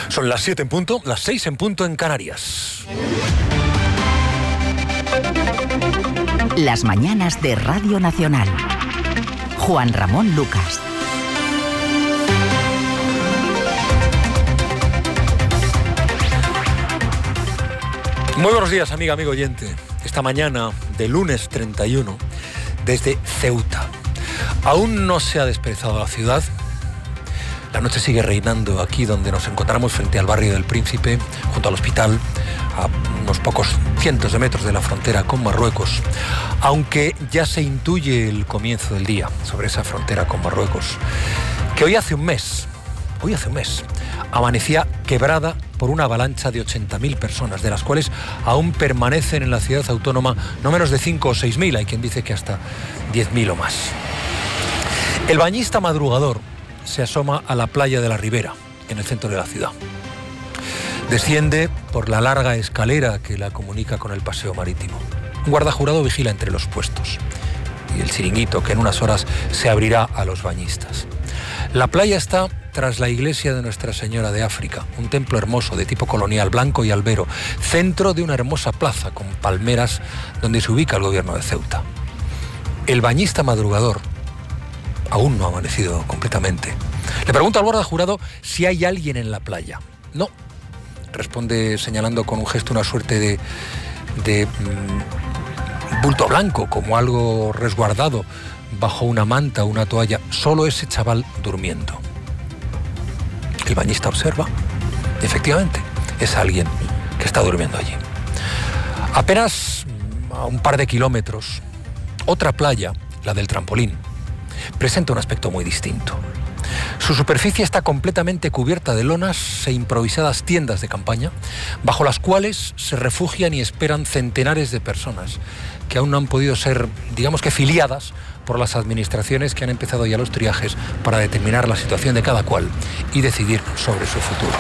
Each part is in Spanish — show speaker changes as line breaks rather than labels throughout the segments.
Son las 7 en punto, las 6 en punto en Canarias.
Las mañanas de Radio Nacional. Juan Ramón Lucas.
Muy buenos días, amigo oyente. Esta mañana de lunes 31, desde Ceuta. Aún no se ha desperezado la ciudad. La noche sigue reinando aquí donde nos encontramos, frente al barrio del Príncipe, junto al hospital, a unos pocos cientos de metros de la frontera con Marruecos. Aunque ya se intuye el comienzo del día sobre esa frontera con Marruecos, que hoy hace un mes, amanecía quebrada por una avalancha de 80.000 personas, de las cuales aún permanecen en la ciudad autónoma no menos de 5 o 6.000, hay quien dice que hasta 10.000 o más. El bañista madrugador se asoma a la playa de la Ribera, en el centro de la ciudad. Desciende por la larga escalera que la comunica con el paseo marítimo. Un guardajurado vigila entre los puestos y el chiringuito que en unas horas se abrirá a los bañistas. La playa está tras la iglesia de Nuestra Señora de África, un templo hermoso de tipo colonial, blanco y albero, centro de una hermosa plaza con palmeras donde se ubica el gobierno de Ceuta. El bañista madrugador aún no ha amanecido completamente. Le pregunto al guardajurado si hay alguien en la playa. No, responde señalando con un gesto una suerte de bulto blanco, como algo resguardado bajo una manta o una toalla. Solo ese chaval durmiendo. El bañista observa, y efectivamente, es alguien que está durmiendo allí. Apenas a un par de kilómetros, otra playa, la del Trampolín, presenta un aspecto muy distinto. Su superficie está completamente cubierta de lonas e improvisadas tiendas de campaña, bajo las cuales se refugian y esperan centenares de personas que aún no han podido ser, digamos que, filiadas por las administraciones que han empezado ya los triajes para determinar la situación de cada cual y decidir sobre su futuro.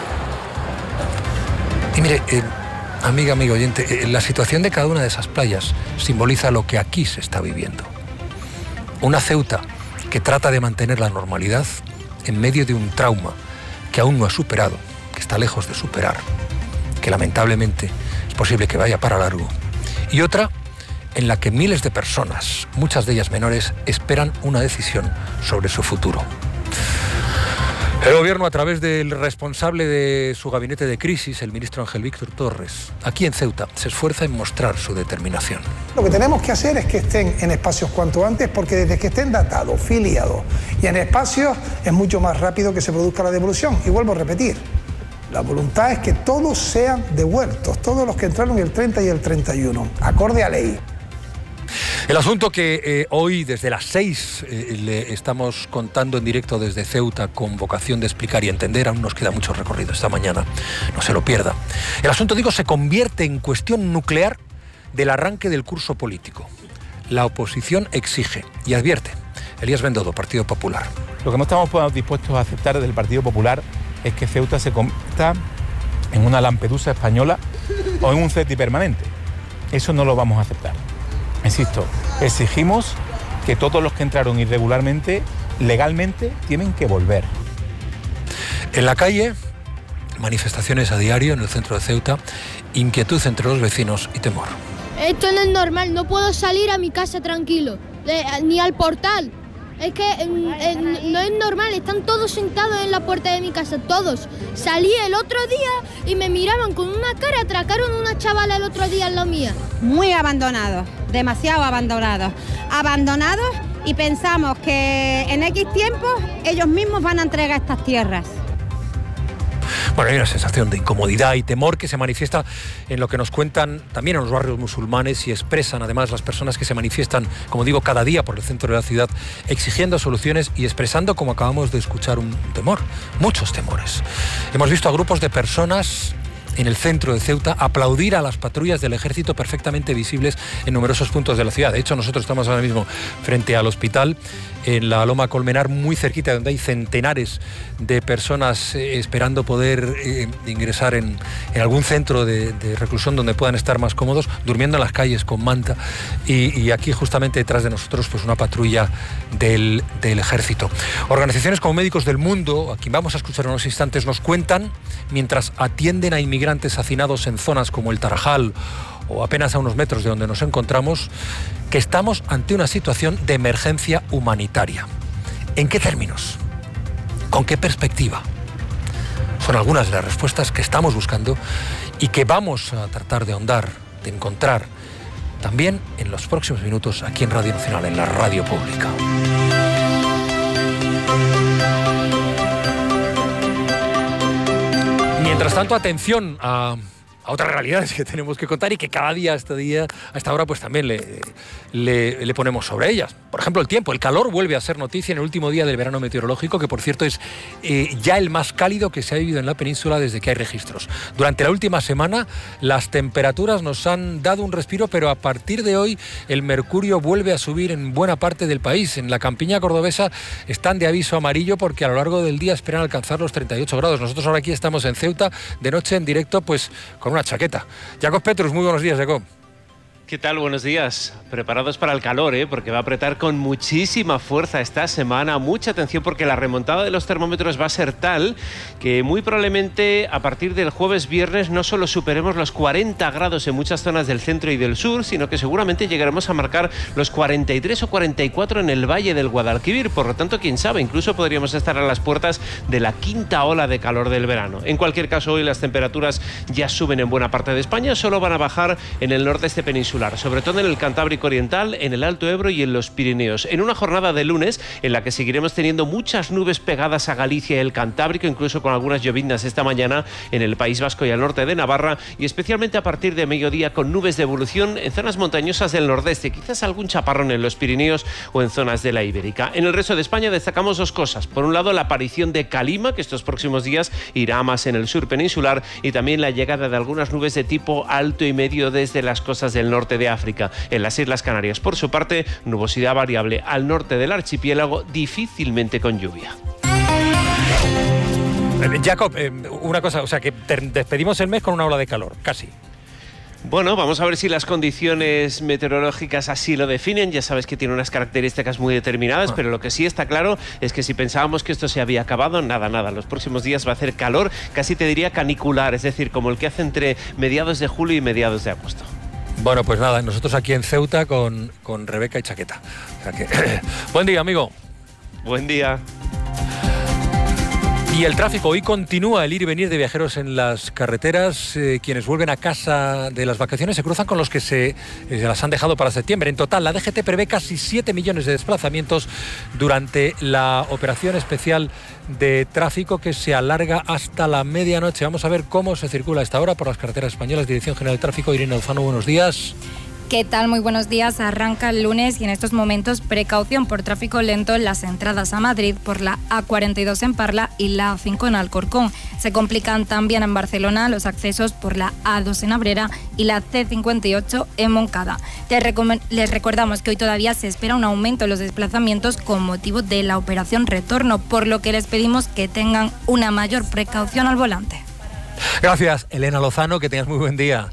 Y mire, amigo oyente, la situación de cada una de esas playas simboliza lo que aquí se está viviendo. Una Ceuta que trata de mantener la normalidad en medio de un trauma que aún no ha superado, que está lejos de superar, que lamentablemente es posible que vaya para largo. Y otra en la que miles de personas, muchas de ellas menores, esperan una decisión sobre su futuro. El gobierno, a través del responsable de su gabinete de crisis, el ministro Ángel Víctor Torres, aquí en Ceuta, se esfuerza en mostrar su determinación.
Lo que tenemos que hacer es que estén en espacios cuanto antes, porque desde que estén datados, filiados y en espacios, es mucho más rápido que se produzca la devolución. Y vuelvo a repetir, la voluntad es que todos sean devueltos, todos los que entraron el 30 y el 31, acorde a ley.
El asunto que hoy desde las 6 le estamos contando en directo desde Ceuta con vocación de explicar y entender, aún nos queda mucho recorrido esta mañana, no se lo pierda. El asunto, digo, se convierte en cuestión nuclear del arranque del curso político. La oposición exige y advierte. Elías Bendodo, Partido Popular.
Lo que no estamos dispuestos a aceptar desde el Partido Popular es que Ceuta se convierta en una Lampedusa española o en un CETI permanente. Eso no lo vamos a aceptar. Insisto, exigimos que todos los que entraron irregularmente, legalmente, tienen que volver.
En la calle, manifestaciones a diario en el centro de Ceuta, inquietud entre los vecinos y temor.
Esto no es normal, no puedo salir a mi casa tranquilo, ni al portal. Es que no es normal, están todos sentados en la puerta de mi casa, todos. Salí el otro día y me miraban con una cara, atracaron a una chavala el otro día en la mía.
Muy abandonados, demasiado abandonados. Abandonados y pensamos que en X tiempo ellos mismos van a entregar estas tierras.
Bueno, hay una sensación de incomodidad y temor que se manifiesta en lo que nos cuentan también en los barrios musulmanes y expresan además las personas que se manifiestan, como digo, cada día por el centro de la ciudad, exigiendo soluciones y expresando, como acabamos de escuchar, un temor, muchos temores. Hemos visto a grupos de personas en el centro de Ceuta aplaudir a las patrullas del ejército perfectamente visibles en numerosos puntos de la ciudad. De hecho, nosotros estamos ahora mismo frente al hospital en la Loma Colmenar, muy cerquita, donde hay centenares de personas esperando poder ingresar en algún centro de reclusión donde puedan estar más cómodos, durmiendo en las calles con manta, y aquí justamente detrás de nosotros pues una patrulla del ejército. Organizaciones como Médicos del Mundo, a quien vamos a escuchar en unos instantes, nos cuentan, mientras atienden a inmigrantes hacinados en zonas como el Tarajal o apenas a unos metros de donde nos encontramos, que estamos ante una situación de emergencia humanitaria. ¿En qué términos? ¿Con qué perspectiva? Son algunas de las respuestas que estamos buscando y que vamos a tratar de ahondar, de encontrar también en los próximos minutos aquí en Radio Nacional, en la radio pública. Mientras tanto, atención a otras realidades que tenemos que contar y que cada día, a esta hora, pues también le ponemos sobre ellas. Por ejemplo, el tiempo. El calor vuelve a ser noticia en el último día del verano meteorológico, que por cierto es ya el más cálido que se ha vivido en la península desde que hay registros. Durante la última semana las temperaturas nos han dado un respiro, pero a partir de hoy el mercurio vuelve a subir en buena parte del país. En la campiña cordobesa están de aviso amarillo porque a lo largo del día esperan alcanzar los 38 grados. Nosotros ahora aquí estamos en Ceuta, de noche en directo, pues con una chaqueta. Jacob Petrus, muy buenos días, Jacob.
¿Qué tal? Buenos días. Preparados para el calor, porque va a apretar con muchísima fuerza esta semana. Mucha atención porque la remontada de los termómetros va a ser tal que muy probablemente a partir del jueves-viernes no solo superemos los 40 grados en muchas zonas del centro y del sur, sino que seguramente llegaremos a marcar los 43 o 44 en el valle del Guadalquivir. Por lo tanto, quién sabe, incluso podríamos estar a las puertas de la quinta ola de calor del verano. En cualquier caso, hoy las temperaturas ya suben en buena parte de España, solo van a bajar en el nordeste peninsular, sobre todo en el Cantábrico Oriental, en el Alto Ebro y en los Pirineos. En una jornada de lunes en la que seguiremos teniendo muchas nubes pegadas a Galicia y el Cantábrico, incluso con algunas lloviznas esta mañana en el País Vasco y al norte de Navarra, y especialmente a partir de mediodía con nubes de evolución en zonas montañosas del nordeste, quizás algún chaparrón en los Pirineos o en zonas de la Ibérica. En el resto de España destacamos dos cosas. Por un lado, la aparición de calima, que estos próximos días irá más en el sur peninsular, y también la llegada de algunas nubes de tipo alto y medio desde las costas del norte de África. En las Islas Canarias, por su parte, nubosidad variable al norte del archipiélago, difícilmente con lluvia.
Jacob, una cosa, o sea que despedimos el mes con una ola de calor, casi.
Bueno, vamos a ver si las condiciones meteorológicas así lo definen. Ya sabes que tiene unas características muy determinadas, pero lo que sí está claro es que si pensábamos que esto se había acabado, nada. Los próximos días va a hacer calor, casi te diría canicular, es decir, como el que hace entre mediados de julio y mediados de agosto.
Bueno, pues nada, nosotros aquí en Ceuta con Rebeca y chaqueta. O sea que, buen día, amigo.
Buen día.
Y el tráfico hoy continúa, el ir y venir de viajeros en las carreteras. Quienes vuelven a casa de las vacaciones se cruzan con los que se las han dejado para septiembre. En total, la DGT prevé casi 7 millones de desplazamientos durante la operación especial de tráfico que se alarga hasta la medianoche. Vamos a ver cómo se circula a esta hora por las carreteras españolas. Dirección General de Tráfico, Irene Alfano, buenos días.
¿Qué tal? Muy buenos días. Arranca el lunes y en estos momentos precaución por tráfico lento en las entradas a Madrid por la A42 en Parla y la A5 en Alcorcón. Se complican también en Barcelona los accesos por la A2 en Abrera y la C58 en Moncada. Les recordamos que hoy todavía se espera un aumento en los desplazamientos con motivo de la operación Retorno, por lo que les pedimos que tengan una mayor precaución al volante.
Gracias, Elena Lozano, que tengas muy buen día.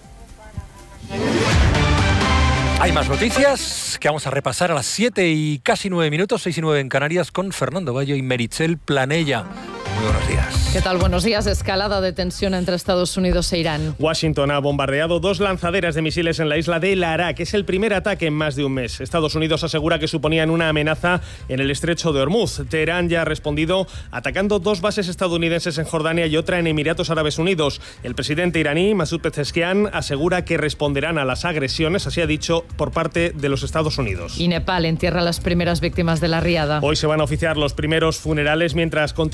Hay más noticias que vamos a repasar a las 7 y casi 9 minutos, 6 y 9 en Canarias, con Fernando Bayo y Meritxell Planella. Muy buenos días.
¿Qué tal? Buenos días. Escalada de tensión entre Estados Unidos e Irán.
Washington ha bombardeado 2 lanzaderas de misiles en la isla de Larak. Es el primer ataque en más de un mes. Estados Unidos asegura que suponían una amenaza en el estrecho de Hormuz. Teherán ya ha respondido atacando 2 bases estadounidenses en Jordania y otra en Emiratos Árabes Unidos. El presidente iraní, Masoud Pezeshkian, asegura que responderán a las agresiones, así ha dicho, por parte de los Estados Unidos.
Y Nepal entierra a las primeras víctimas de la riada.
Hoy se van a oficiar los primeros funerales mientras continúan las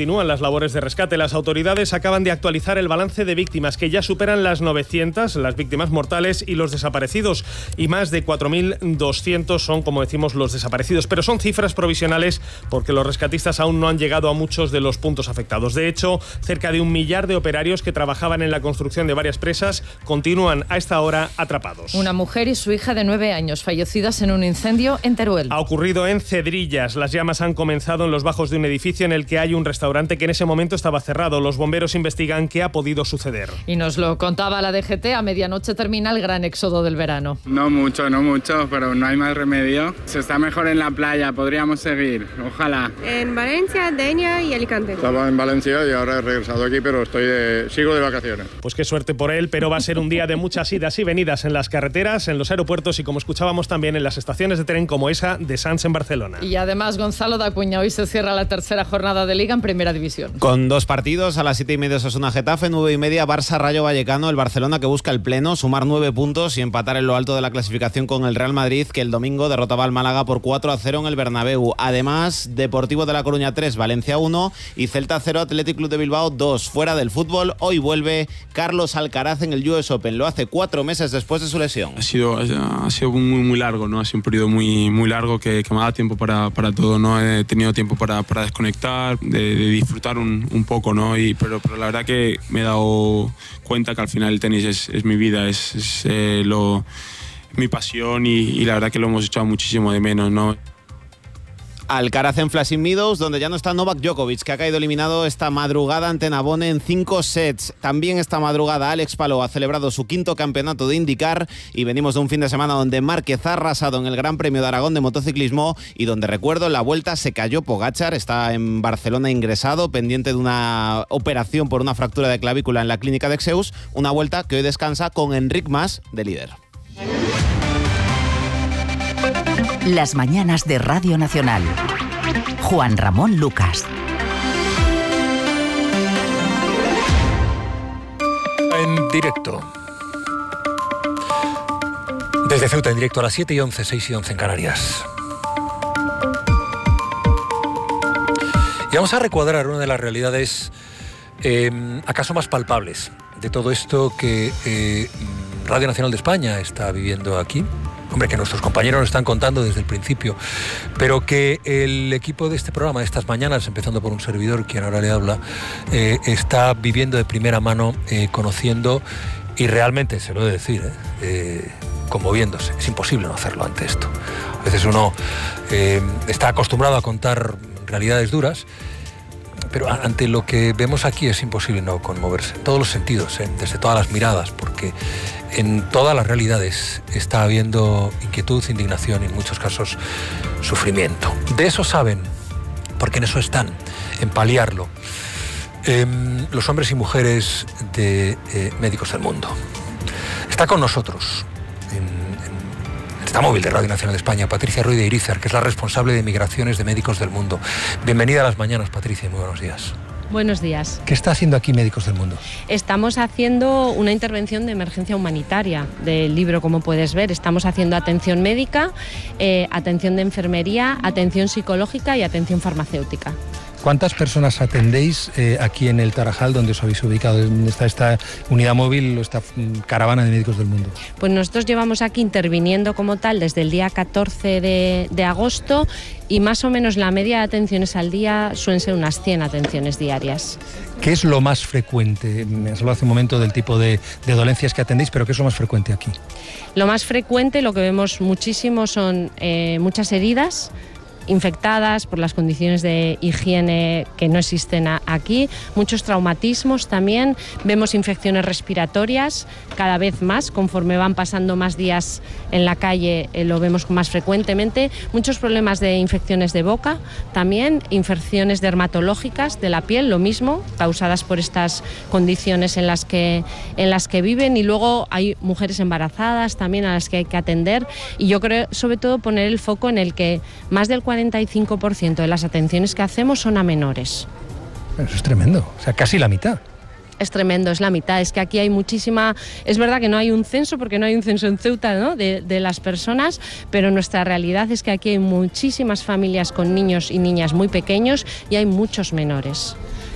labores de rescate. Las autoridades acaban de actualizar el balance de víctimas, que ya superan las 900, las víctimas mortales y los desaparecidos, y más de 4.200 son, como decimos, los desaparecidos. Pero son cifras provisionales porque los rescatistas aún no han llegado a muchos de los puntos afectados. De hecho, cerca de 1 millar de operarios que trabajaban en la construcción de varias presas continúan a esta hora atrapados.
Una mujer y su hija de 9 años fallecidas en un incendio en Teruel.
Ha ocurrido en Cedrillas. Las llamas han comenzado en los bajos de un edificio en el que hay un restaurante que en ese momento estaba cerrado. Los bomberos investigan qué ha podido suceder.
Y nos lo contaba la DGT, a medianoche termina el gran éxodo del verano.
No mucho, pero no hay más remedio. Se está mejor en la playa, podríamos seguir, ojalá.
En Valencia, Denia y Alicante.
Estaba en Valencia y ahora he regresado aquí, pero sigo de vacaciones.
Pues qué suerte por él, pero va a ser un día de muchas idas y venidas en las carreteras, en los aeropuertos y, como escuchábamos, también en las estaciones de tren como esa de Sants en Barcelona.
Y además, Gonzalo Dacuña, hoy se cierra la tercera jornada de Liga en Primera División.
Con 2 partidos, a las 7:30 Osasuna Getafe, 9:30 Barça Rayo Vallecano, el Barcelona que busca el pleno, sumar 9 puntos y empatar en lo alto de la clasificación con el Real Madrid, que el domingo derrotaba al Málaga por 4-0 en el Bernabéu. Además, Deportivo de La Coruña 3, Valencia 1 y Celta 0, Athletic Club de Bilbao 2. Fuera del fútbol, hoy vuelve Carlos Alcaraz en el US Open. Lo hace 4 meses después de su lesión.
Ha sido muy largo, ¿no? Ha sido un periodo muy largo que me ha dado tiempo para todo, ¿no? He tenido tiempo para desconectar, de disfrutar un poco, ¿no? Pero la verdad que me he dado cuenta que al final el tenis es mi vida, es mi pasión y la verdad que lo hemos echado muchísimo de menos, ¿no?
Alcaraz en Flushing Meadows, donde ya no está Novak Djokovic, que ha caído eliminado esta madrugada ante Navone en 5 sets. También esta madrugada Alex Palou ha celebrado su 5º campeonato de IndyCar y venimos de un fin de semana donde Márquez ha arrasado en el Gran Premio de Aragón de motociclismo y donde, recuerdo, en la Vuelta se cayó Pogačar, está en Barcelona ingresado, pendiente de una operación por una fractura de clavícula en la clínica de Exeus, una Vuelta que hoy descansa con Enric Mas de líder.
Las mañanas de Radio Nacional. Juan Ramón Lucas.
En directo. Desde Ceuta, en directo a las 7:11, 6:11 en Canarias. Y vamos a recuadrar una de las realidades acaso más palpables de todo esto que Radio Nacional de España está viviendo aquí. Hombre, que nuestros compañeros nos están contando desde el principio, pero que el equipo de este programa, de estas mañanas, empezando por un servidor, quien ahora le habla, está viviendo de primera mano, conociendo, y realmente, se lo he de decir, conmoviéndose. Es imposible no hacerlo ante esto. A veces uno está acostumbrado a contar realidades duras, pero ante lo que vemos aquí es imposible no conmoverse. En todos los sentidos, desde todas las miradas, porque en todas las realidades está habiendo inquietud, indignación y en muchos casos sufrimiento. De eso saben, porque en eso están, en paliarlo, los hombres y mujeres de Médicos del Mundo. Está con nosotros, está móvil de Radio Nacional de España, Patricia Ruiz de Irizar, que es la responsable de migraciones de Médicos del Mundo. Bienvenida a las mañanas, Patricia, muy buenos días.
Buenos días.
¿Qué está haciendo aquí Médicos del Mundo?
Estamos haciendo una intervención de emergencia humanitaria del libro, como puedes ver. Estamos haciendo atención médica, atención de enfermería, atención psicológica y atención farmacéutica.
¿Cuántas personas atendéis aquí en el Tarajal, donde os habéis ubicado? ¿Dónde está esta unidad móvil o esta caravana de Médicos del Mundo?
Pues nosotros llevamos aquí interviniendo como tal desde el día 14 de agosto y más o menos la media de atenciones al día suelen ser unas 100 atenciones diarias.
¿Qué es lo más frecuente? Me has hablado hace un momento del tipo de dolencias que atendéis, pero ¿qué es lo más frecuente aquí?
Lo más frecuente, lo que vemos muchísimo, son muchas heridas infectadas por las condiciones de higiene que no existen aquí, muchos traumatismos también, vemos infecciones respiratorias cada vez más, conforme van pasando más días en la calle lo vemos más frecuentemente, muchos problemas de infecciones de boca, también infecciones dermatológicas de la piel, lo mismo, causadas por estas condiciones en las que viven, y luego hay mujeres embarazadas también a las que hay que atender, y yo creo sobre todo poner el foco en el que más del 45% de las atenciones que hacemos son a menores.
Eso es tremendo, o sea, casi la mitad.
Es tremendo, es la mitad. Es que aquí hay muchísima... Es verdad que no hay un censo, porque no hay un censo en Ceuta, ¿no?, de las personas, pero nuestra realidad es que aquí hay muchísimas familias con niños y niñas muy pequeños y hay muchos menores.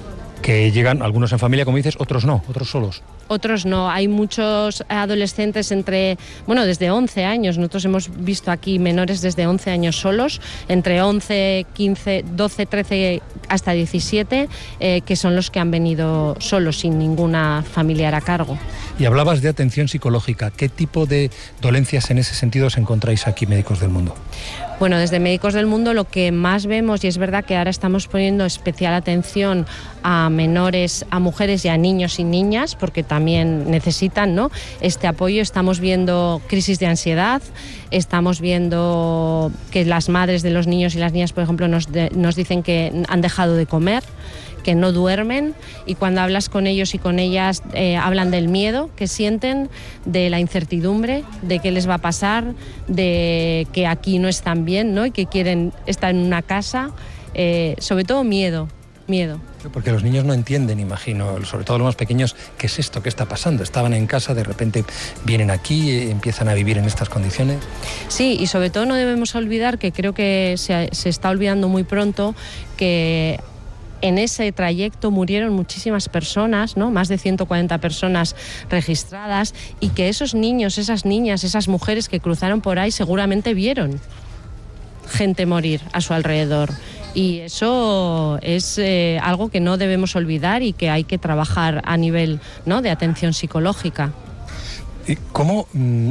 que llegan algunos en familia, como dices, otros no, otros solos.
Otros no, hay muchos adolescentes desde 11 años, nosotros hemos visto aquí menores desde 11 años solos, entre 11, 15, 12, 13 hasta 17, que son los que han venido solos, sin ninguna familiar a cargo.
Y hablabas de atención psicológica, ¿qué tipo de dolencias en ese sentido os encontráis aquí, Médicos del Mundo?
Bueno, desde Médicos del Mundo lo que más vemos, y es verdad que ahora estamos poniendo especial atención a menores, a mujeres y a niños y niñas, porque también necesitan, ¿no?, este apoyo. Estamos viendo crisis de ansiedad, estamos viendo que las madres de los niños y las niñas, por ejemplo, nos dicen que han dejado de comer, que no duermen, y cuando hablas con ellos y con ellas hablan del miedo que sienten, de la incertidumbre, de qué les va a pasar, de que aquí no están bien, ¿no?, y que quieren estar en una casa, sobre todo miedo.
Porque los niños no entienden, imagino, sobre todo los más pequeños, qué es esto, qué está pasando. Estaban en casa, de repente vienen aquí, empiezan a vivir en estas condiciones.
Sí, y sobre todo no debemos olvidar, que creo que se está olvidando muy pronto, que en ese trayecto murieron muchísimas personas, ¿no?, más de 140 personas registradas, y que esos niños, esas niñas, esas mujeres que cruzaron por ahí seguramente vieron gente morir a su alrededor. Y eso es algo que no debemos olvidar y que hay que trabajar a nivel, ¿no?, de atención psicológica.
¿Y cómo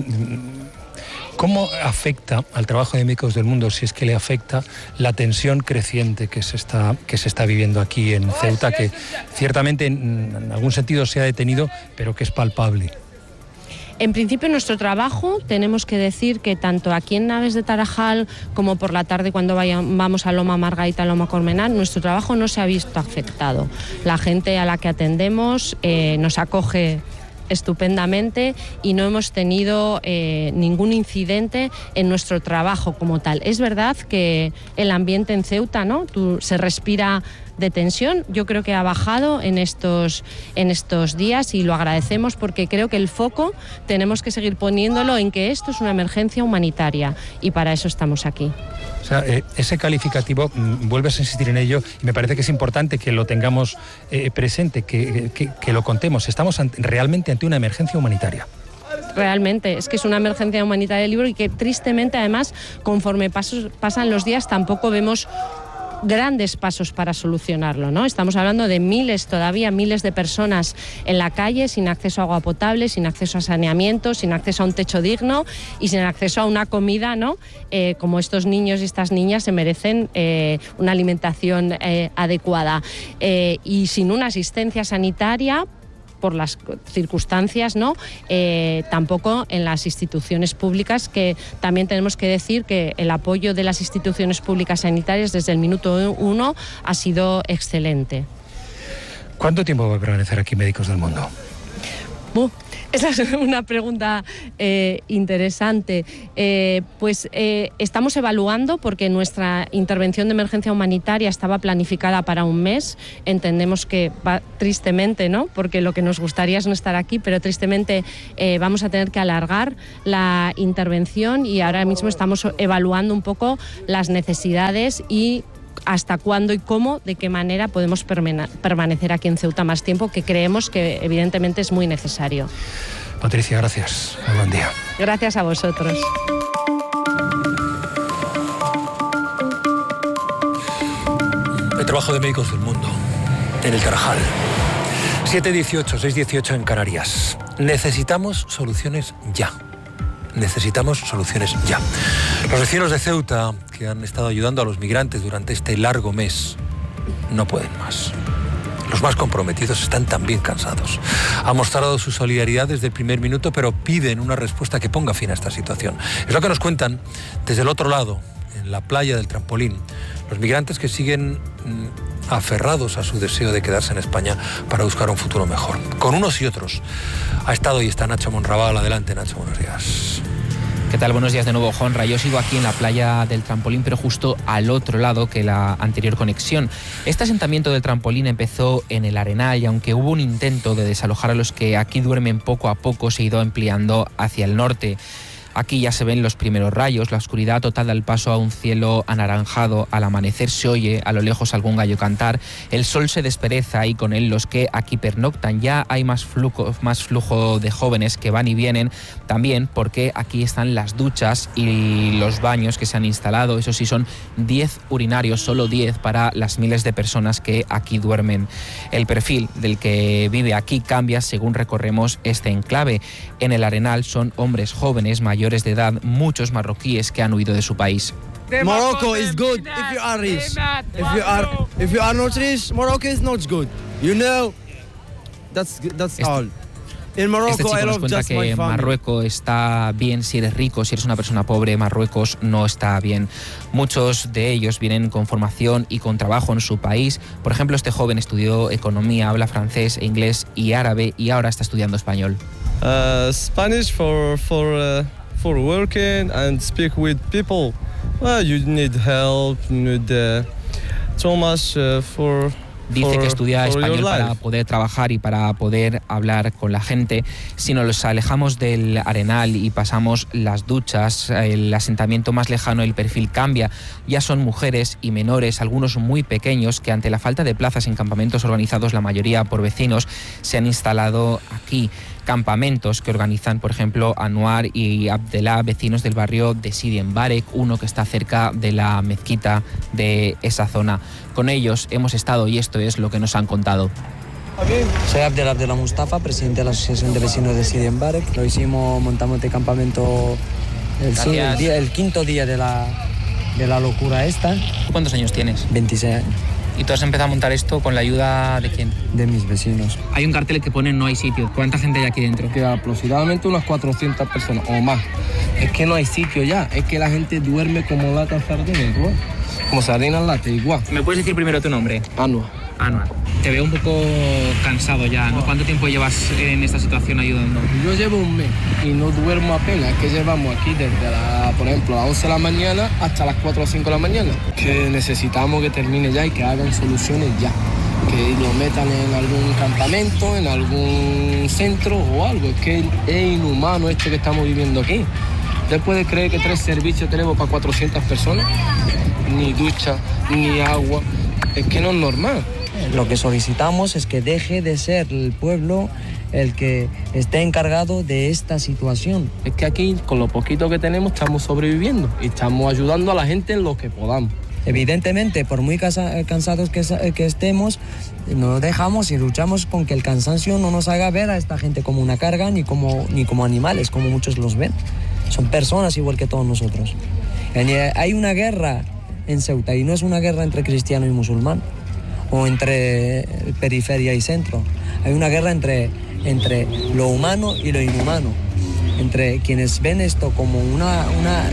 afecta al trabajo de Médicos del Mundo, si es que le afecta, la tensión creciente que se está viviendo aquí en Ceuta, que ciertamente en algún sentido se ha detenido, pero que es palpable?
En principio, nuestro trabajo, tenemos que decir que tanto aquí en Naves de Tarajal como por la tarde cuando vamos a Loma Margarita, Loma Colmenar, nuestro trabajo no se ha visto afectado. La gente a la que atendemos nos acoge estupendamente y no hemos tenido ningún incidente en nuestro trabajo como tal. Es verdad que el ambiente en Ceuta, ¿no?, se respira de tensión. Yo creo que ha bajado en estos días, y lo agradecemos, porque creo que el foco tenemos que seguir poniéndolo en que esto es una emergencia humanitaria, y para eso estamos aquí.
O sea, ese calificativo, vuelves a insistir en ello, y me parece que es importante que lo tengamos presente, que lo contemos. Estamos realmente ante una emergencia humanitaria.
Realmente, es que es una emergencia humanitaria del libro, y que tristemente, además, conforme pasan los días, tampoco vemos grandes pasos para solucionarlo, ¿no? Estamos hablando de miles de personas en la calle, sin acceso a agua potable, sin acceso a saneamiento, sin acceso a un techo digno y sin acceso a una comida, ¿no? Como estos niños y estas niñas se merecen una alimentación adecuada, y sin una asistencia sanitaria por las circunstancias, ¿no? Tampoco en las instituciones públicas, que también tenemos que decir que el apoyo de las instituciones públicas sanitarias desde el minuto 1 ha sido excelente.
¿Cuánto tiempo va a permanecer aquí Médicos del Mundo?
Esa es una pregunta interesante. Estamos evaluando, porque nuestra intervención de emergencia humanitaria estaba planificada para un mes. Entendemos que va tristemente, ¿no?, porque lo que nos gustaría es no estar aquí, pero tristemente vamos a tener que alargar la intervención, y ahora mismo estamos evaluando un poco las necesidades y hasta cuándo y cómo, de qué manera podemos permanecer aquí en Ceuta más tiempo, que creemos que evidentemente es muy necesario.
Patricia, gracias. Muy buen día.
Gracias a vosotros.
El trabajo de Médicos del Mundo en el Tarajal. 7:18, 6:18 en Canarias. Necesitamos soluciones ya. Necesitamos soluciones ya. Los vecinos de Ceuta, que han estado ayudando a los migrantes durante este largo mes, no pueden más. Los más comprometidos están también cansados. Han mostrado su solidaridad desde el primer minuto, pero piden una respuesta que ponga fin a esta situación. Es lo que nos cuentan desde el otro lado, en la playa del Trampolín, los migrantes que siguen aferrados a su deseo de quedarse en España para buscar un futuro mejor. Con unos y otros ha estado y está Nacho Monraval. Adelante, Nacho, buenos días.
¿Qué tal? Buenos días de nuevo, Juanra. Yo sigo aquí en la playa del Trampolín, pero justo al otro lado que la anterior conexión. Este asentamiento del Trampolín empezó en el Arenal, y aunque hubo un intento de desalojar a los que aquí duermen poco a poco, se ha ido ampliando hacia el norte. Aquí ya se ven los primeros rayos, la oscuridad total da el paso a un cielo anaranjado. Al amanecer se oye a lo lejos algún gallo cantar. El sol se despereza y con él los que aquí pernoctan. Ya hay más flujo de jóvenes que van y vienen, también porque aquí están las duchas y los baños que se han instalado. Eso sí, son 10 urinarios, solo 10 para las miles de personas que aquí duermen. El perfil del que vive aquí cambia según recorremos este enclave. En el Arenal son hombres jóvenes, mayores de edad, muchos marroquíes que han huido de su país.
Morocco is good if you are rich. If you are not rich, Morocco is not good. You know, that's all. In Morocco,
este chico nos cuenta que Marruecos está bien si eres rico, si eres una persona pobre, Marruecos no está bien. Muchos de ellos vienen con formación y con trabajo en su país. Por ejemplo, este joven estudió economía, habla francés, inglés y árabe y ahora está estudiando español.
Spanish for working and speak with people. You need help, you need so much for...
Dice que estudia español para poder trabajar y para poder hablar con la gente. Si nos alejamos del Arenal y pasamos las duchas, el asentamiento más lejano, el perfil cambia. Ya son mujeres y menores, algunos muy pequeños, que ante la falta de plazas en campamentos organizados, la mayoría por vecinos, se han instalado aquí. Campamentos que organizan, por ejemplo, Anwar y Abdelá, vecinos del barrio de Sidi Mbarek, uno que está cerca de la mezquita de esa zona. Con ellos hemos estado y esto es lo que nos han contado.
Soy Abdelá Mustafa, presidente de la Asociación de Vecinos de Sidi Mbarek. Montamos este campamento el quinto día de la locura esta.
¿Cuántos años tienes?
26 años.
¿Y tú has empezado a montar esto con la ayuda de quién?
De mis vecinos.
Hay un cartel que pone no hay sitio. ¿Cuánta gente hay aquí dentro?
Que aproximadamente unas 400 personas o más. Es que no hay sitio ya, es que la gente duerme como lata sardina, igual. Como sardina en lata, igual.
¿Me puedes decir primero tu nombre?
Anwar.
Te veo un poco cansado ya, ¿no? ¿Cuánto tiempo llevas en esta situación ayudando?
Yo llevo un mes y no duermo apenas. Es que llevamos aquí desde por ejemplo, a las 11 de la mañana hasta las 4 o 5 de la mañana. Que necesitamos que termine ya y que hagan soluciones ya. Que lo metan en algún campamento, en algún centro o algo. Es que es inhumano esto que estamos viviendo aquí. ¿Usted puede creer que 3 servicios tenemos para 400 personas? Ni ducha, ni agua. Es que no es normal. Lo que solicitamos es que deje de ser el pueblo el que esté encargado de esta situación. Es que aquí, con lo poquito que tenemos, estamos sobreviviendo y estamos ayudando a la gente en lo que podamos. Evidentemente, por muy cansados que estemos, nos dejamos y luchamos con que el cansancio no nos haga ver a esta gente como una carga ni como animales, como muchos los ven. Son personas igual que todos nosotros. Hay una guerra en Ceuta y no es una guerra entre cristiano y musulmán o entre periferia y centro. Hay una guerra entre lo humano y lo inhumano, entre quienes ven esto como una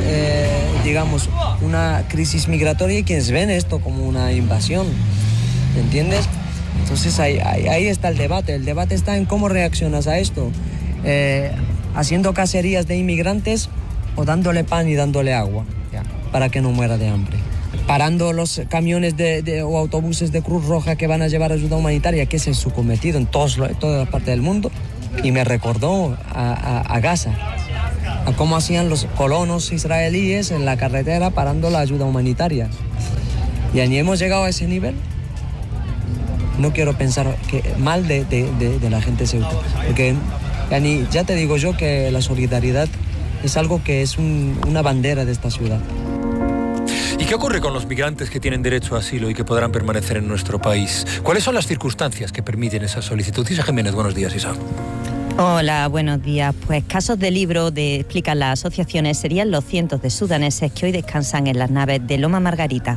crisis migratoria y quienes ven esto como una invasión, ¿entiendes? Entonces ahí está el debate está en cómo reaccionas a esto, haciendo cacerías de inmigrantes o dándole pan y dándole agua para que no muera de hambre. Parando los camiones o autobuses de Cruz Roja que van a llevar ayuda humanitaria, que ese es su cometido en todas las partes del mundo. Y me recordó a Gaza, a cómo hacían los colonos israelíes en la carretera parando la ayuda humanitaria. Y allí hemos llegado a ese nivel. No quiero pensar mal de la gente de Ceuta, porque ya te digo yo que la solidaridad es algo que es una bandera de esta ciudad.
¿Y qué ocurre con los migrantes que tienen derecho a asilo y que podrán permanecer en nuestro país? ¿Cuáles son las circunstancias que permiten esa solicitud? Isa Jiménez, buenos días, Isa.
Hola, buenos días. Pues casos de libro explican las asociaciones serían los cientos de sudaneses que hoy descansan en las naves de Loma Margarita.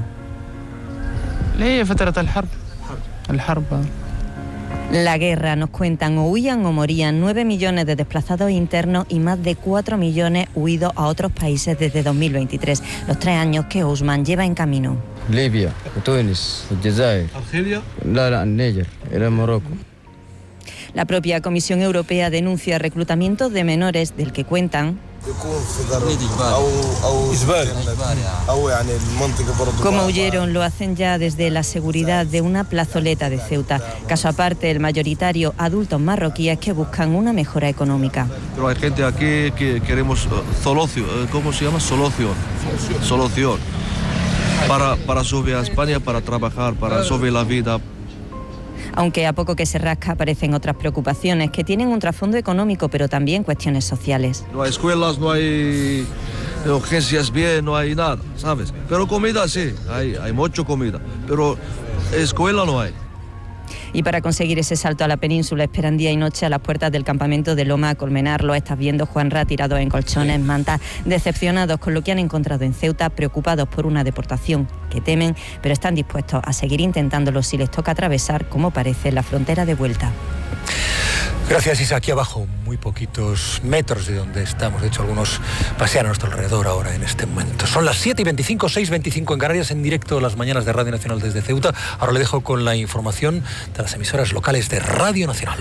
La guerra, nos cuentan, o huían o morían 9 millones de desplazados internos y más de 4 millones huidos a otros países desde 2023, los 3 años que Ousmane lleva en camino.
Libia, Túnez, Algeria, Argelia, Níger, era Morocco.
La propia Comisión Europea denuncia reclutamiento de menores del que cuentan Como huyeron, lo hacen ya desde la seguridad de una plazoleta de Ceuta. Caso aparte, el mayoritario adultos marroquíes que buscan una mejora económica.
Pero hay gente aquí que queremos solución, ¿cómo se llama? Solución. Para subir a España, para trabajar, para subir la vida.
Aunque a poco que se rasca aparecen otras preocupaciones que tienen un trasfondo económico, pero también cuestiones sociales.
No hay escuelas, no hay urgencias bien, no hay nada, ¿sabes? Pero comida sí, hay mucha comida, pero escuela no hay.
Y para conseguir ese salto a la península esperan día y noche a las puertas del campamento de Loma Colmenar. Lo estás viendo, Juanra, tirados en colchones, mantas, decepcionados con lo que han encontrado en Ceuta, preocupados por una deportación que temen, pero están dispuestos a seguir intentándolo si les toca atravesar, como parece, la frontera de vuelta.
Gracias, Isa. Aquí abajo, muy poquitos metros de donde estamos. De hecho, algunos pasean a nuestro alrededor ahora en este momento. Son las 7:25, 6:25 en Canarias, en directo las mañanas de Radio Nacional desde Ceuta. Ahora le dejo con la información de las emisoras locales de Radio Nacional.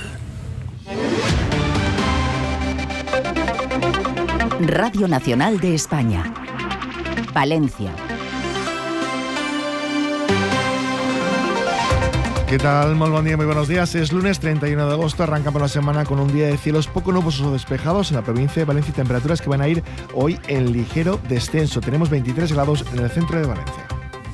Radio Nacional de España. Valencia.
¿Qué tal? Muy buen día, muy buenos días. Es lunes 31 de agosto, arrancamos la semana con un día de cielos poco nubosos o despejados en la provincia de Valencia y temperaturas que van a ir hoy en ligero descenso. Tenemos 23 grados en el centro de Valencia.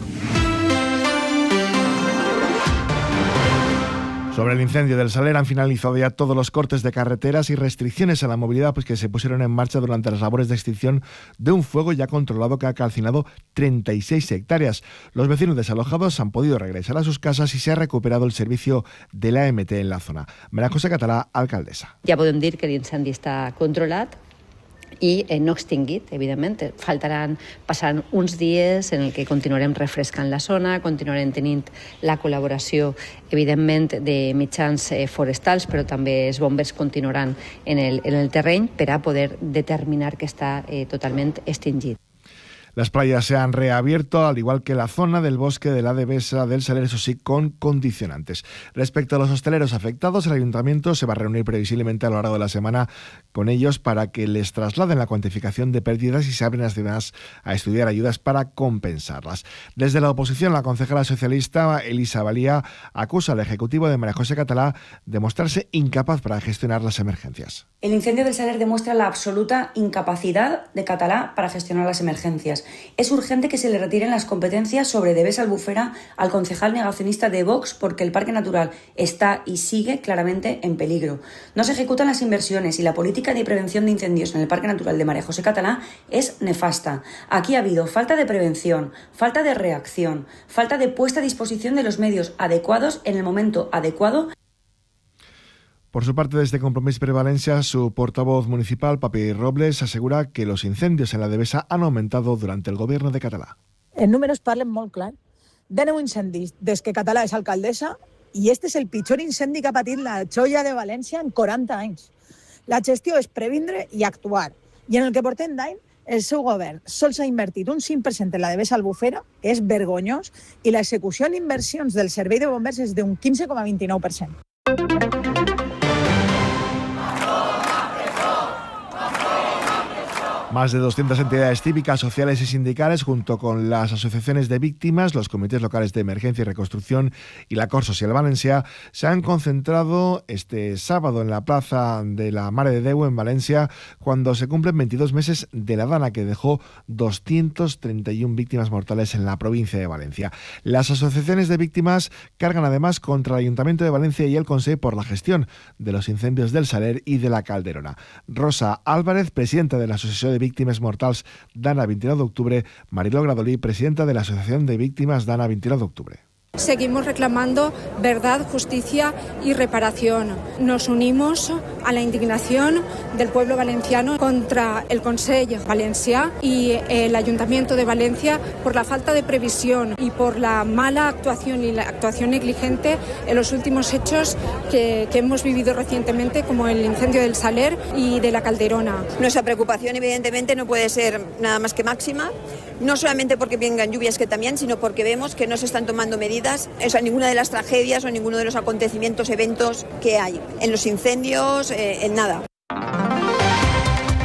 Sobre el incendio del Saler han finalizado ya todos los cortes de carreteras y restricciones a la movilidad que se pusieron en marcha durante las labores de extinción de un fuego ya controlado que ha calcinado 36 hectáreas. Los vecinos desalojados han podido regresar a sus casas y se ha recuperado el servicio de la AMT en la zona. María José Català, alcaldessa.
Ja podem dir que l'incendi està controlat i no extingit, evidentment. Passaran uns dies en el que continuarem refrescant la zona, continuarem tenint la col·laboració, evidentment, de mitjans forestals, però també els bombers continuaran en el terreny per a poder determinar que està totalment extingit.
Las playas se han reabierto, al igual que la zona del bosque de la Devesa del Saler, eso sí, con condicionantes. Respecto a los hosteleros afectados, el ayuntamiento se va a reunir previsiblemente a lo largo de la semana con ellos para que les trasladen la cuantificación de pérdidas y se abren además a estudiar ayudas para compensarlas. Desde la oposición, la concejala socialista Elisa Valía acusa al Ejecutivo de María José Català de mostrarse incapaz para gestionar las emergencias.
El incendio del Saler demuestra la absoluta incapacidad de Català para gestionar las emergencias. Es urgente que se le retiren las competencias sobre Devesa Albufera al concejal negacionista de Vox porque el parque natural está y sigue claramente en peligro. No se ejecutan las inversiones y la política de prevención de incendios en el parque natural de María José Català es nefasta. Aquí ha habido falta de prevención, falta de reacción, falta de puesta a disposición de los medios adecuados en el momento adecuado.
Por su parte, desde Compromís per Valencia, su portavoz municipal, Papi Robles, asegura que los incendios en la Devesa han aumentado durante el gobierno de Català.
Els números parlen molt clar. De 9 incendis des que Català és alcaldessa i este és el pitjor incendi que ha patit la Xoia de València en 40 anys. La gestió és previndre i actuar. I en el que portem d'any, el seu govern sols ha invertit un 5% en la Devesa Albufera, que és vergonyós, i l'execució en inversions del servei de bombers és d'un 15,29%.
Más de 200 entidades cívicas, sociales y sindicales, junto con las asociaciones de víctimas, los comités locales de emergencia y reconstrucción y la Cor Social Valencia, se han concentrado este sábado en la plaza de la Mare de Déu en Valencia, cuando se cumplen 22 meses de la dana que dejó 231 víctimas mortales en la provincia de Valencia. Las asociaciones de víctimas cargan además contra el Ayuntamiento de Valencia y el Consell por la gestión de los incendios del Saler y de la Calderona. Rosa Álvarez, presidenta de la Asociación de Víctimas Mortals Dana 29 d'octubre, Mariló Gradolí, presidenta de la Asociación de Víctimas Dana 29 d'octubre.
Seguimos reclamando verdad, justicia y reparación. Nos unimos a la indignación del pueblo valenciano contra el Consell Valencià y el Ayuntamiento de Valencia por la falta de previsión y por la mala actuación y la actuación negligente en los últimos hechos que hemos vivido recientemente, como el incendio del Saler y de la Calderona.
Nuestra preocupación evidentemente no puede ser nada más que máxima, no solamente porque vengan lluvias que también, sino porque vemos que no se están tomando medidas, o sea, ninguna de las tragedias o ninguno de los acontecimientos, eventos que hay, en los incendios, en nada.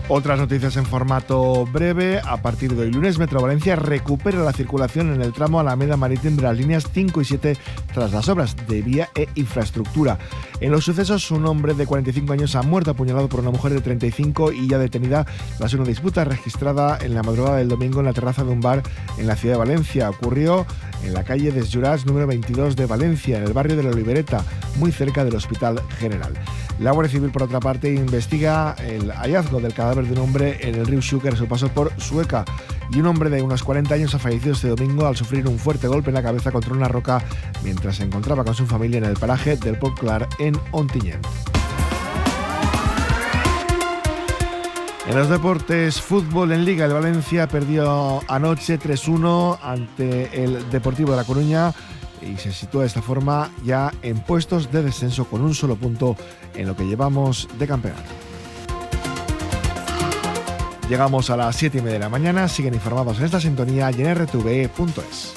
Otras noticias en formato breve. A partir de hoy lunes, Metro Valencia recupera la circulación en el tramo Alameda Marítim de las líneas 5 y 7 tras las obras de vía e infraestructura. En los sucesos, un hombre de 45 años ha muerto apuñalado por una mujer de 35 y ya detenida tras una disputa registrada en la madrugada del domingo en la terraza de un bar en la ciudad de Valencia. Ocurrió en la calle des Jurats número 22 de Valencia, en el barrio de la Olivereta, muy cerca del Hospital General. La Guardia Civil, por otra parte, investiga el hallazgo del cadáver de un hombre en el río Xúquer a su paso por Sueca. Y un hombre de unos 40 años ha fallecido este domingo al sufrir un fuerte golpe en la cabeza contra una roca mientras se encontraba con su familia en el paraje del Port Clar en Ontinyent. En los deportes, fútbol en Liga, el Valencia perdió anoche 3-1 ante el Deportivo de La Coruña y se sitúa de esta forma ya en puestos de descenso con un solo punto en lo que llevamos de campeonato. Llegamos a las 7:30 de la mañana. Siguen informados en esta sintonía y en rtve.es.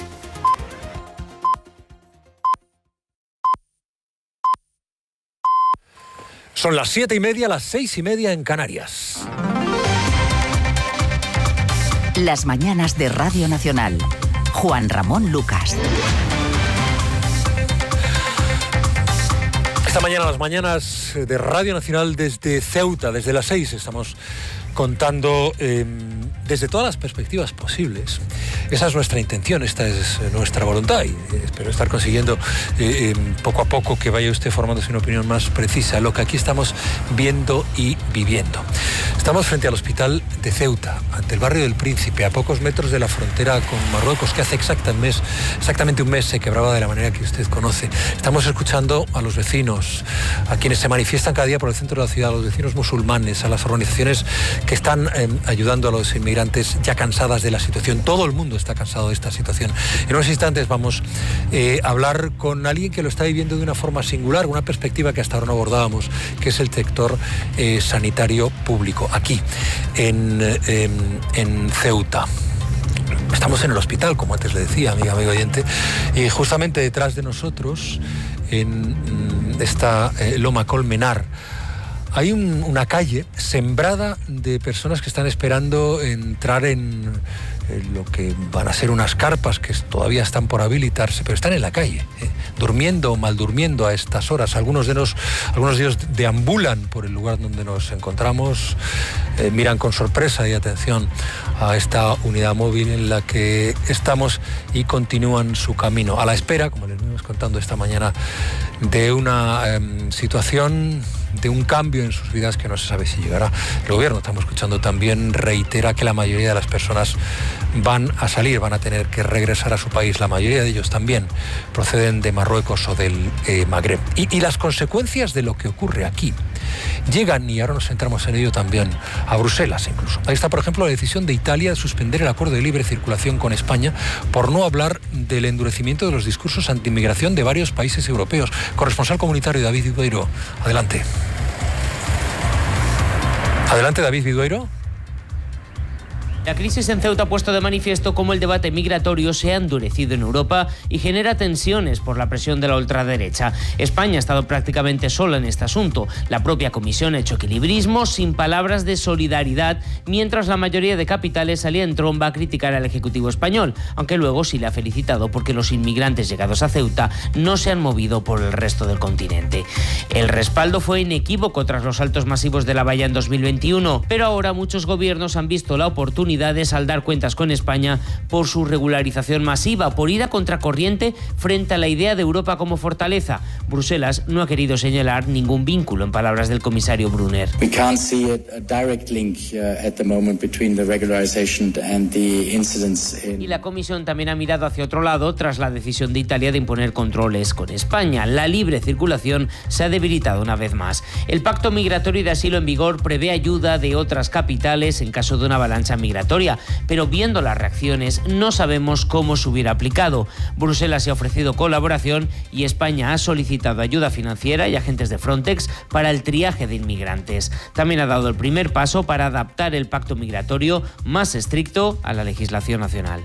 Son las 7:30, las 6:30 en Canarias.
Las mañanas de Radio Nacional. Juan Ramón Lucas.
Esta mañana, las mañanas de Radio Nacional desde Ceuta, desde las 6, estamos contando desde todas las perspectivas posibles. Esa es nuestra intención, esta es nuestra voluntad y espero estar consiguiendo poco a poco que vaya usted formándose una opinión más precisa de lo que aquí estamos viendo y viviendo. Estamos frente al hospital de Ceuta, ante el barrio del Príncipe, a pocos metros de la frontera con Marruecos, que hace exactamente un mes se quebraba de la manera que usted conoce. Estamos escuchando a los vecinos, a quienes se manifiestan cada día por el centro de la ciudad, a los vecinos musulmanes, a las organizaciones que están ayudando a los inmigrantes ya cansadas de la situación. Todo el mundo está cansado de esta situación. En unos instantes vamos a hablar con alguien que lo está viviendo de una forma singular, una perspectiva que hasta ahora no abordábamos, que es el sector sanitario público, aquí en Ceuta. Estamos en el hospital, como antes le decía, amigo oyente, y justamente detrás de nosotros, en esta Loma Colmenar, hay una calle sembrada de personas que están esperando entrar en lo que van a ser unas carpas que todavía están por habilitarse, pero están en la calle, durmiendo o mal durmiendo a estas horas. Algunos de ellos deambulan por el lugar donde nos encontramos, miran con sorpresa y atención a esta unidad móvil en la que estamos y continúan su camino a la espera, como les venimos contando esta mañana, de una situación, de un cambio en sus vidas que no se sabe si llegará. El gobierno, estamos escuchando también, reitera que la mayoría de las personas van a salir, van a tener que regresar a su país. La mayoría de ellos también proceden de Marruecos o del Magreb. Y las consecuencias de lo que ocurre aquí llegan, y ahora nos centramos en ello también, a Bruselas incluso. Ahí está, por ejemplo, la decisión de Italia de suspender el acuerdo de libre circulación con España por no hablar del endurecimiento de los discursos anti-inmigración de varios países europeos. Corresponsal comunitario David Vidueiro, adelante. Adelante, David Vidueiro.
La crisis en Ceuta ha puesto de manifiesto cómo el debate migratorio se ha endurecido en Europa y genera tensiones por la presión de la ultraderecha. España ha estado prácticamente sola en este asunto. La propia Comisión ha hecho equilibrismo sin palabras de solidaridad, mientras la mayoría de capitales salía en tromba a criticar al Ejecutivo español, aunque luego sí le ha felicitado porque los inmigrantes llegados a Ceuta no se han movido por el resto del continente. El respaldo fue inequívoco tras los saltos masivos de la valla en 2021, pero ahora muchos gobiernos han visto la oportunidad de saldar cuentas con España por su regularización masiva, por ir a contracorriente frente a la idea de Europa como fortaleza. Bruselas no ha querido señalar ningún vínculo, en palabras del comisario Brunner.
We can't see a direct link at the moment between the regularization and the incidents in...
Y la Comisión también ha mirado hacia otro lado tras la decisión de Italia de imponer controles con España. La libre circulación se ha debilitado una vez más. El pacto migratorio y de asilo en vigor prevé ayuda de otras capitales en caso de una avalancha migratoria, pero viendo las reacciones no sabemos cómo se hubiera aplicado. Bruselas se ha ofrecido colaboración y España ha solicitado ayuda financiera y agentes de Frontex para el triaje de inmigrantes. También ha dado el primer paso para adaptar el pacto migratorio más estricto a la legislación nacional.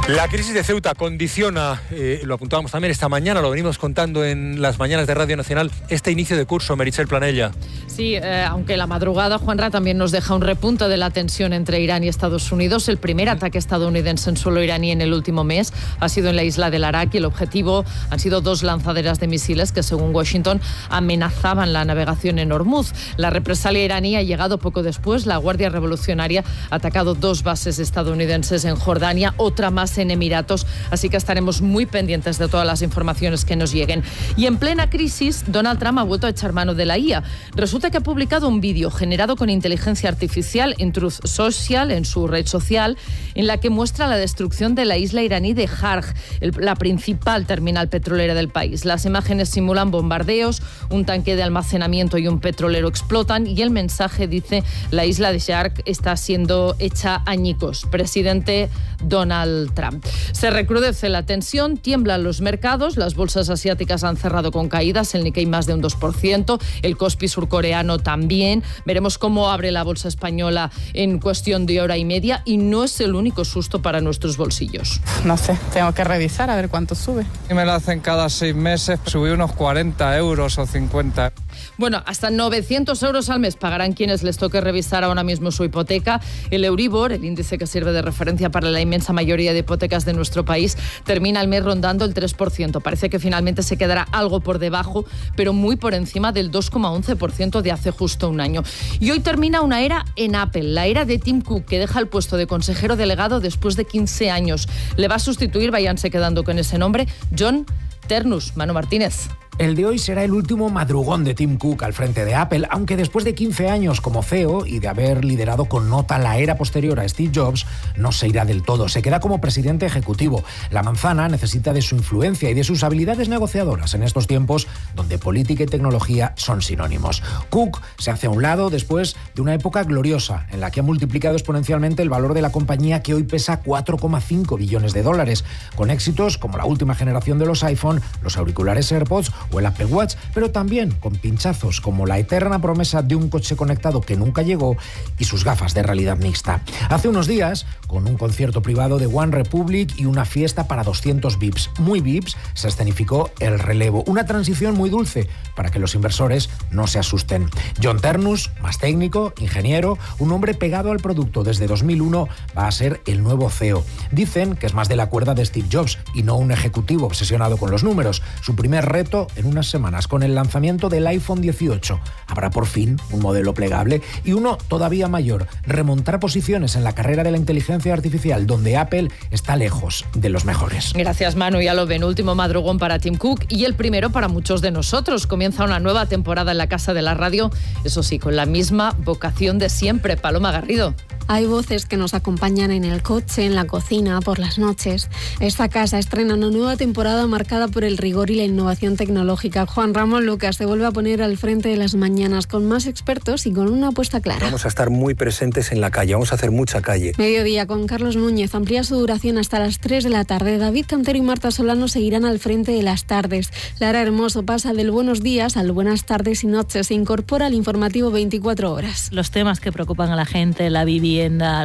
La crisis de Ceuta condiciona, lo apuntábamos también esta mañana, lo venimos contando en las mañanas de Radio Nacional, este inicio de curso, Meritxell Planella.
Sí, aunque la madrugada, Juanra, también nos deja un repunte de la tensión entre Irán y Estados Unidos. El primer ataque estadounidense en suelo iraní en el último mes ha sido en la isla del Arak y el objetivo han sido 2 lanzaderas de misiles que, según Washington, amenazaban la navegación en Hormuz. La represalia iraní ha llegado poco después. La Guardia Revolucionaria ha atacado 2 bases estadounidenses en Jordania, otra más en Emiratos, así que estaremos muy pendientes de todas las informaciones que nos lleguen. Y en plena crisis, Donald Trump ha vuelto a echar mano de la IA. Resulta que ha publicado un vídeo generado con inteligencia artificial en Truth Social, en su red social, en la que muestra la destrucción de la isla iraní de Sharq, la principal terminal petrolera del país. Las imágenes simulan bombardeos, un tanque de almacenamiento y un petrolero explotan y el mensaje dice: la isla de Sharq está siendo hecha añicos. Presidente Donald Trump. Se recrudece la tensión, tiemblan los mercados, las bolsas asiáticas han cerrado con caídas, el Nikkei más de un 2%, el Kospi surcoreano también. Veremos cómo abre la bolsa española en cuestión de hora y media y no es el único susto para nuestros bolsillos.
No sé, tengo que revisar a ver cuánto sube.
Y me lo hacen cada 6 meses, subí unos 40 euros o 50.
Bueno, hasta 900 euros al mes pagarán quienes les toque revisar ahora mismo su hipoteca. El Euribor, el índice que sirve de referencia para la inmensa mayoría de hipotecas de nuestro país, termina el mes rondando el 3%. Parece que finalmente se quedará algo por debajo, pero muy por encima del 2,11% de hace justo un año. Y hoy termina una era en Apple, la era de Tim Cook, que deja el puesto de consejero delegado después de 15 años. Le va a sustituir, váyanse quedando con ese nombre, John Ternus. Manu Martínez.
El de hoy será el último madrugón de Tim Cook al frente de Apple, aunque después de 15 años como CEO y de haber liderado con nota la era posterior a Steve Jobs, no se irá del todo, se queda como presidente ejecutivo. La manzana necesita de su influencia y de sus habilidades negociadoras en estos tiempos donde política y tecnología son sinónimos. Cook se hace a un lado después de una época gloriosa en la que ha multiplicado exponencialmente el valor de la compañía, que hoy pesa 4,5 billones de dólares, con éxitos como la última generación de los iPhone, los auriculares AirPods o el Apple Watch, pero también con pinchazos como la eterna promesa de un coche conectado que nunca llegó y sus gafas de realidad mixta. Hace unos días, con un concierto privado de One Republic y una fiesta para 200 VIPs, muy VIPs, se escenificó el relevo, una transición muy dulce para que los inversores no se asusten. John Ternus, más técnico, ingeniero, un hombre pegado al producto desde 2001, va a ser el nuevo CEO. Dicen que es más de la cuerda de Steve Jobs y no un ejecutivo obsesionado con los números. Su primer reto en unas semanas, con el lanzamiento del iPhone 18. Habrá por fin un modelo plegable y uno todavía mayor: remontar posiciones en la carrera de la inteligencia artificial, donde Apple está lejos de los mejores.
Gracias, Manu. Ya lo ven, último madrugón para Tim Cook y el primero para muchos de nosotros. Comienza una nueva temporada en la Casa de la Radio, eso sí, con la misma vocación de siempre. Paloma Garrido.
Hay voces que nos acompañan en el coche, en la cocina, por las noches. Esta casa estrena una nueva temporada marcada por el rigor y la innovación tecnológica. Juan Ramón Lucas se vuelve a poner al frente de las mañanas con más expertos y con una apuesta clara.
Vamos a estar muy presentes en la calle, vamos a hacer mucha calle.
Mediodía con Carlos Núñez amplía su duración hasta las 3 de la tarde. David Cantero y Marta Solano seguirán al frente de las tardes. Lara Hermoso pasa del buenos días al buenas tardes y noches. Se incorpora al informativo 24 horas.
Los temas que preocupan a la gente, la vivienda,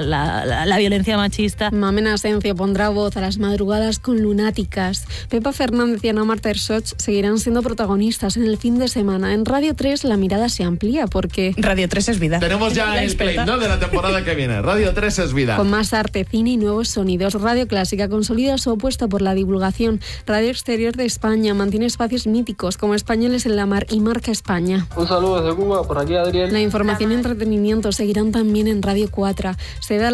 la violencia machista.
Mamen Asencio pondrá voz a las madrugadas con Lunáticas. Pepa Fernández y Ana Marta Ersoch seguirán siendo protagonistas en el fin de semana. En Radio 3 la mirada se amplía porque
Radio 3 es vida. Tenemos ya el play, ¿no?, de la temporada que viene. Radio 3 es vida.
Con más arte, cine y nuevos sonidos. Radio Clásica consolida su apuesta por la divulgación. Radio Exterior de España mantiene espacios míticos como Españoles en la Mar y Marca España.
Un saludo desde Cuba, por aquí Adriel.
La información y entretenimiento seguirán también en Radio 4. Se da